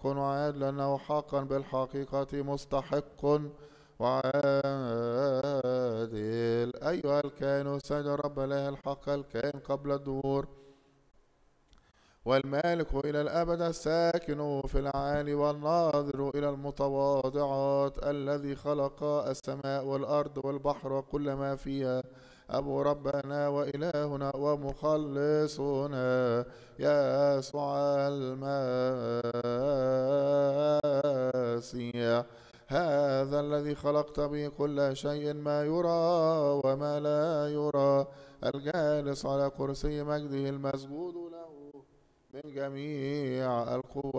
وعادل، لأنه حقا بالحقيقة مستحق وعادل. أيها الكائن السيد الرب إله الحق، الكائن قبل الدهور والمالك إلى الأبد، الساكن في العالي والناظر إلى المتواضعات، الذي خلق السماء والأرض والبحر وكل ما فيها، أبو ربنا وإلهنا ومخلصنا يسوع المسيح، هذا الذي خلقت به كل شيء، ما يرى وما لا يرى، الجالس على كرسي مجده، المسجود له من جميع القوة